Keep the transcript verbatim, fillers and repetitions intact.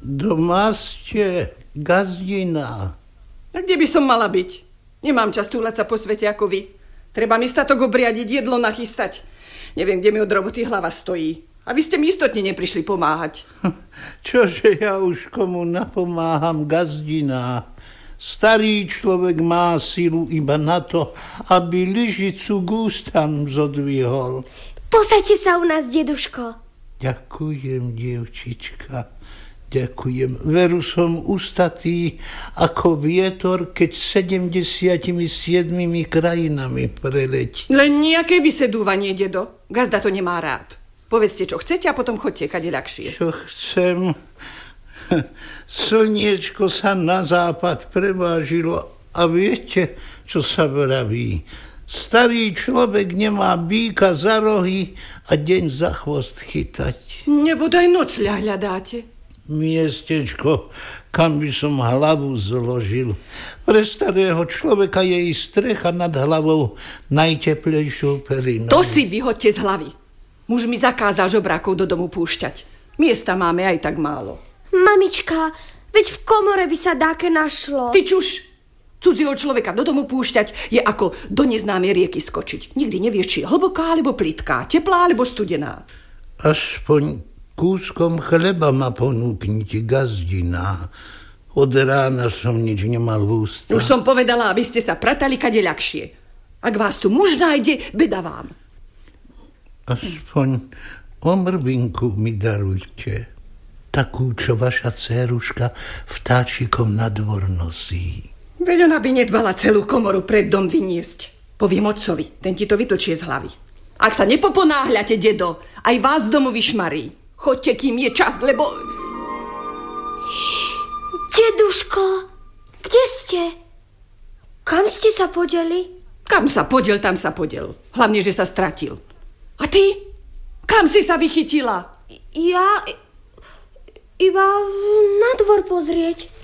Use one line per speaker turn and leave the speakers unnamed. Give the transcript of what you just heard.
Doma ste, gazdina.
A kde by som mala byť? Nemám čas túlať sa po svete ako vy. Treba mi statok obriadiť, jedlo nachystať. Neviem, kde mi od roboty hlava stojí. A vy ste mi istotne neprišli pomáhať.
Čože ja už komu napomáham, gazdina? Starý človek má silu iba na to, aby lyžicu k ústam zodvihol.
Posaďte sa u nás, deduško.
Ďakujem, dievčička. Ďakujem. Veru som ustatý ako vietor, keď sedemdesiatimi siedmimi krajinami preletí.
Len nejaké vysedúvanie, dedo. Gazda to nemá rád. Povedzte, čo chcete a potom chodte, kade ľahšie.
Čo chcem? Slniečko sa na západ prevážilo a viete, čo sa vraví? Starý človek nemá býka za rohy a deň za chvost chytať.
Nebodaj nocľah hľadáte.
Miestečko, kam by som hlavu zložil. Pre starého človeka je i strecha nad hlavou najteplejšou perinou.
To si vyhoďte z hlavy. Muž mi zakázal žobrákov do domu púšťať. Miesta máme aj tak málo.
Mamička, veď v komore by sa dáke našlo.
Ty čuš! Cudzieho človeka do domu púšťať je ako do neznámej rieky skočiť. Nikdy nevieš, či je hlboká alebo plitká, teplá alebo studená.
Aspoň kúskom chleba ma ponúknite, gazdina. Od rána som nič nemal v ústach.
Už som povedala, aby ste sa pratali kade ľahšie. Ak vás tu muž nájde, beda vám.
Aspoň omrvinku mi darujte. Takú, čo vaša dceruška vtáčikom na dvor nosí.
Veď ona by nedbala celú komoru pred dom vyniesť. Poviem otcovi, ten ti to vytlčie z hlavy. Ak sa nepoponáhľate, dedo, aj vás z domu vyšmarí. Choďte, kým je čas, lebo...
Deduško, kde ste? Kam ste sa podeli?
Kam sa podiel, tam sa podiel. Hlavne, že sa stratil. A ty? Kam si sa vychytila?
Ja... iba na dvor pozrieť.